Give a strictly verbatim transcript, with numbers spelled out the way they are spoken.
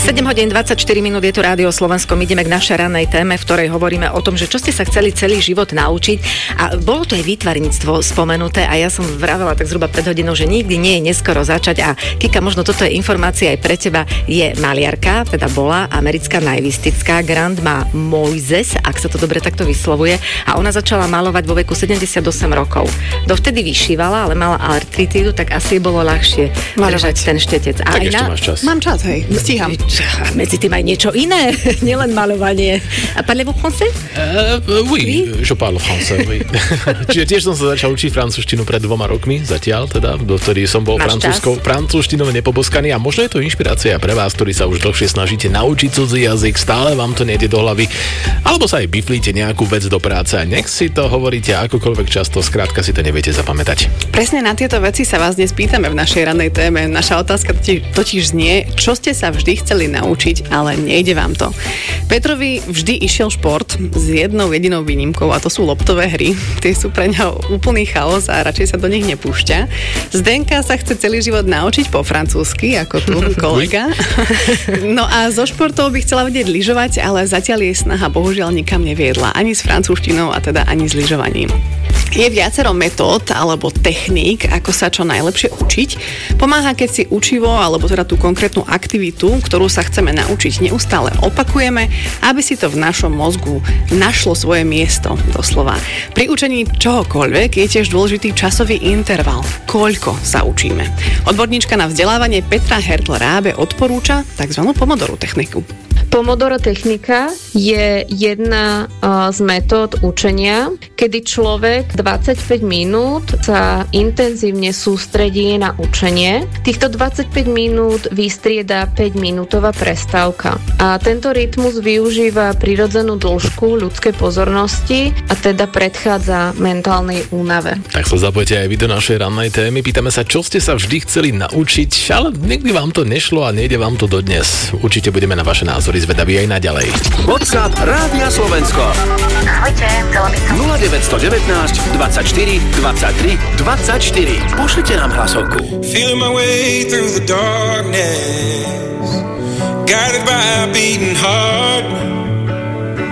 sedem hodín dvadsaťštyri minút je tu Rádio Slovensko. My ideme k našej rannej téme, v ktorej hovoríme o tom, že čo ste sa chceli celý život naučiť. A bolo to aj výtvarníctvo spomenuté a ja som vravela tak zhruba pred hodinou, že nikdy nie je neskoro začať. A Kika, možno toto je informácia aj pre teba. Je maliarka, teda bola americká naivistická Grandma Moises, ak sa to dobre takto vyslovuje. A ona začala malovať vo veku sedemdesiatosem rokov. Dovtedy vyšívala, ale mala artritídu, tak asi bolo ľahšie držať ten štetec. A tak ešte na... máš čas. Mám čas, hej, stíham. A medzi tým aj niečo iné, nielen malovanie. A parlez-vous français? Uh, oui, oui, je parle français, oui. Čiže tiež som sa začal učiť francúzštinu pred dvoma rokmi, zatiaľ teda, dovtedy som bol francúzskou, francúzštinou nepoboskaný a možno je to inšpirácia pre vás, ktorí sa už dlhšie snažíte naučiť cudzí jazyk, stále vám to nejde do hlavy, alebo sa aj biflíte nejakú vec do práce a nech si to hovoríte akokoľvek často, skrátka si to neviete zapamätať. Presne na tieto veci sa vás dnes pýtame v našej rannej téme. Naša otázka totiž, totiž znie, čo ste sa vždy chceli naučiť, ale nejde vám to. Petrovi vždy išiel šport s jednou jedinou výnimkou a to sú loptové hry. Tie sú pre ňa úplný chaos a radšej sa do nich nepúšťa. Zdenka sa chce celý život naučiť po francúzsky, ako tu kolega. No a zo športov by chcela vedieť lyžovať, ale zatiaľ jej snaha bohužiaľ nikam neviedla. Ani s francúzštinou a teda ani s lyžovaním. Je viacero metód alebo techník, ako sa čo najlepšie učiť. Pomáha, keď si učivo alebo teda tú konkrétnu aktivitu, ktorú sa chceme naučiť, neustále opakujeme, aby si to v našom mozgu našlo svoje miesto, doslova. Pri učení čohokoľvek je tiež dôležitý časový interval. Koľko sa učíme? Odborníčka na vzdelávanie Petra Hertl-Rábe odporúča tzv. Pomodoro techniku. Pomodoro technika je jedna z metód učenia, kedy človek dvadsaťpäť minút sa intenzívne sústredí na učenie. Týchto dvadsaťpäť minút vystrieda päťminútová prestávka. A tento rytmus využíva prirodzenú dĺžku ľudskej pozornosti a teda predchádza mentálnej únave. Tak sa zapojte aj vy do našej rannej témy. Pýtame sa, čo ste sa vždy chceli naučiť, ale nikdy vám to nešlo a nejde vám to dodnes. Určite budeme na vaše názory zvedaví aj naďalej. WhatsApp Rádia Slovensko. Ahojte, chcela by som... nula deväť jedna deväť, dvadsaťštyri, dvadsaťtri, dvadsaťštyri. Pošlite nám hlasovku. Feeling my way through the darkness, guided by a beating heart.